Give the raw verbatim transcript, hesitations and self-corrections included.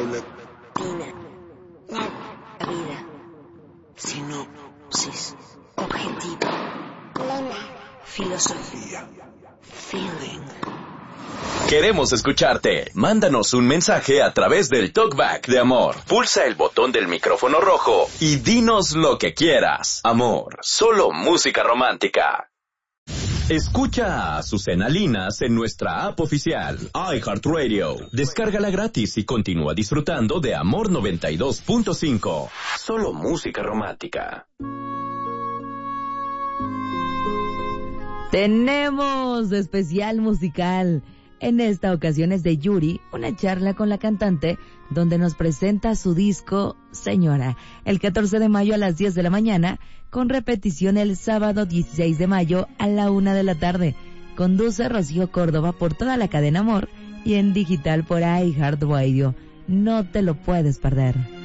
paulatina. La vida. Sinopsis. Objetivo. Lema. Filosofía. Feeling. Queremos escucharte. Mándanos un mensaje a través del Talkback de Amor. Pulsa el botón del micrófono rojo y dinos lo que quieras. Amor, solo música romántica. Escucha a Azucena Linas en nuestra app oficial, iHeartRadio. Descárgala gratis y continúa disfrutando de Amor noventa y dos punto cinco. Solo música romántica. Tenemos especial musical. En esta ocasión es de Yuri, una charla con la cantante donde nos presenta su disco Señora, el catorce de mayo a las diez de la mañana, con repetición el sábado dieciséis de mayo a la una de la tarde. Conduce Rocío Córdoba por toda la cadena Amor y en digital por iHeartRadio. No te lo puedes perder.